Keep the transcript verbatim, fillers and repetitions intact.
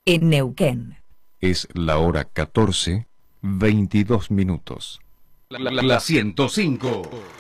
en Neuquén. Es la hora catorce, veintidós minutos. La, la, la ciento cinco.